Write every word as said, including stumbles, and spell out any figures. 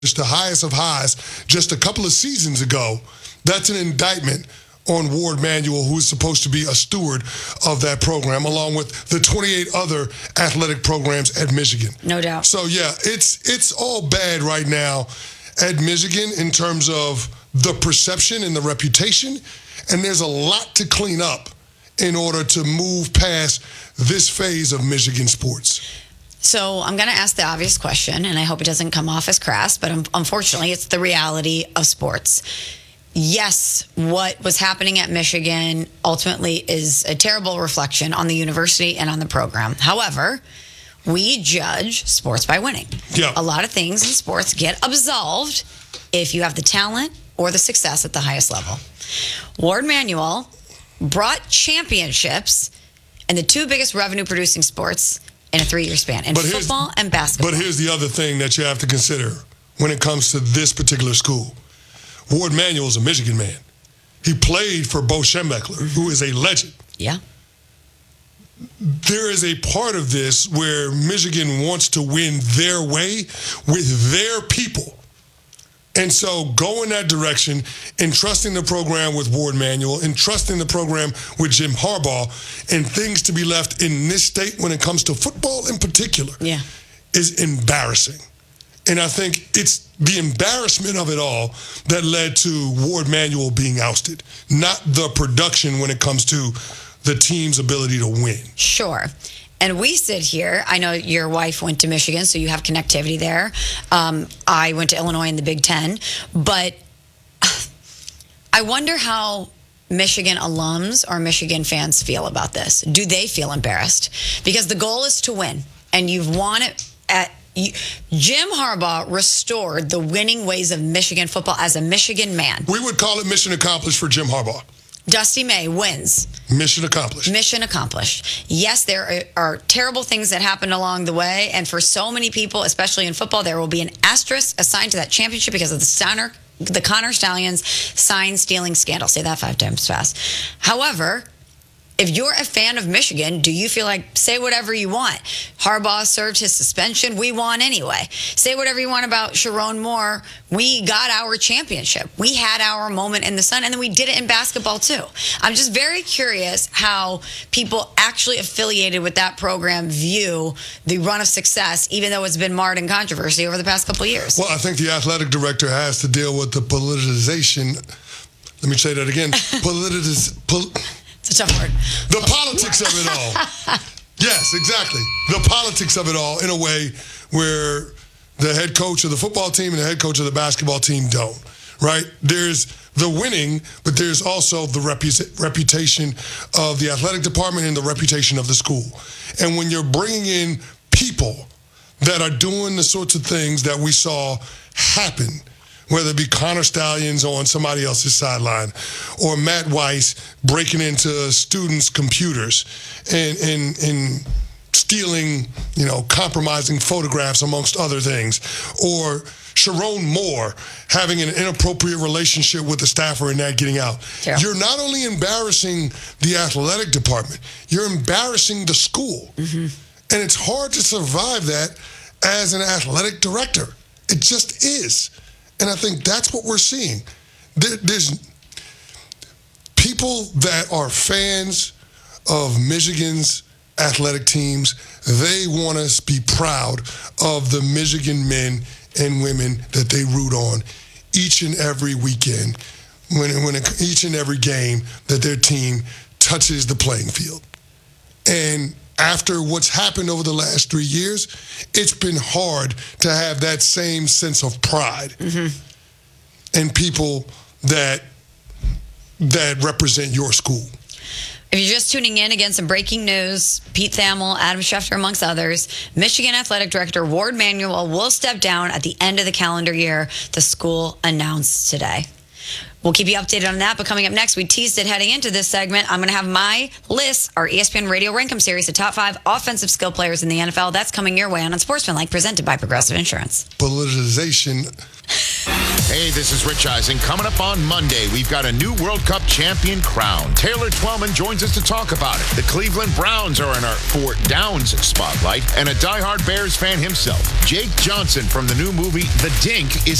Just the highest of highs just a couple of seasons ago. That's an indictment on Ward Manuel, who is supposed to be a steward of that program, along with the twenty-eight other athletic programs at Michigan. No doubt. So, yeah, it's it's all bad right now at Michigan in terms of the perception and the reputation, and there's a lot to clean up in order to move past this phase of Michigan sports. So I'm going to ask the obvious question, and I hope it doesn't come off as crass, but unfortunately, it's the reality of sports. Yes, what was happening at Michigan ultimately is a terrible reflection on the university and on the program. However, we judge sports by winning. Yeah. A lot of things in sports get absolved if you have the talent or the success at the highest level. Ward Manuel brought championships in the two biggest revenue-producing sports in a three-year span, in football and basketball. But here's the other thing that you have to consider when it comes to this particular school. Ward Manuel is a Michigan man. He played for Bo Schembechler, mm-hmm. who is a legend. Yeah. There is a part of this where Michigan wants to win their way with their people. And so go in that direction, entrusting the program with Ward Manuel, entrusting the program with Jim Harbaugh, and things to be left in this state when it comes to football in particular yeah. is embarrassing. And I think it's the embarrassment of it all that led to Ward Manuel being ousted, not the production when it comes to the team's ability to win. Sure. And we sit here. I know your wife went to Michigan, so you have connectivity there. Um, I went to Illinois in the Big Ten. But I wonder how Michigan alums or Michigan fans feel about this. Do they feel embarrassed? Because the goal is to win, and you've won it at you, Jim Harbaugh restored the winning ways of Michigan football as a Michigan man. We would call it mission accomplished for Jim Harbaugh. Dusty May wins. Mission accomplished. Mission accomplished. Yes, there are, are terrible things that happened along the way, and for so many people, especially in football, there will be an asterisk assigned to that championship because of the Steiner, the Connor Stallions sign-stealing scandal. Say that five times fast. However, if you're a fan of Michigan, do you feel like, say whatever you want? Harbaugh served his suspension. We won anyway. Say whatever you want about Sharon Moore. We got our championship. We had our moment in the sun, and then we did it in basketball, too. I'm just very curious how people actually affiliated with that program view the run of success, even though it's been marred in controversy over the past couple of years. Well, I think the athletic director has to deal with the politicization. Let me say that again. Politiz... Pol- It's a tough word. The politics of it all. Yes, exactly. The politics of it all in a way where the head coach of the football team and the head coach of the basketball team don't, right? There's the winning, but there's also the repu- reputation of the athletic department and the reputation of the school. And when you're bringing in people that are doing the sorts of things that we saw happen, whether it be Connor Stallions on somebody else's sideline or Matt Weiss breaking into students' computers and, and, and stealing, you know, compromising photographs amongst other things, or Sharon Moore having an inappropriate relationship with the staffer and that getting out. Yeah. You're not only embarrassing the athletic department, you're embarrassing the school. Mm-hmm. And it's hard to survive that as an athletic director. It just is. And I think that's what we're seeing. There, there's people that are fans of Michigan's athletic teams. They want us to be proud of the Michigan men and women that they root on each and every weekend, when, when it, each and every game that their team touches the playing field. And after what's happened over the last three years, it's been hard to have that same sense of pride mm-hmm. in people that that represent your school. If you're just tuning in, again, some breaking news. Pete Thamel, Adam Schefter, amongst others. Michigan Athletic Director Ward Manuel will step down at the end of the calendar year, the school announced today. We'll keep you updated on that, but coming up next, we teased it heading into this segment. I'm going to have my list, our E S P N Radio Rankum Series, the top five offensive skill players in the N F L. That's coming your way on Unsportsmanlike, presented by Progressive Insurance. Politicization. Hey, this is Rich Eisen. Coming up on Monday, we've got a new World Cup champion crowned. Taylor Twellman joins us to talk about it. The Cleveland Browns are in our Fort Downs spotlight, and a diehard Bears fan himself, Jake Johnson from the new movie The Dink, is